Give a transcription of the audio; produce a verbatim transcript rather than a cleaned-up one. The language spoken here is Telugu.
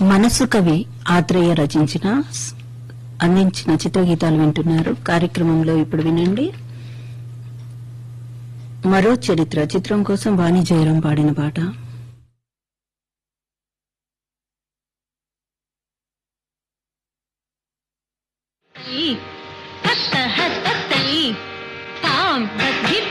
మనసు కవి ఆత్రేయ రచించిన అందించిన చిత్రగీతాలు వింటున్నారు. కార్యక్రమంలో ఇప్పుడు వినండి మరో చరిత్ర చిత్రం కోసం వాణి జయరాం పాడిన పాట. हस्त हस्त काम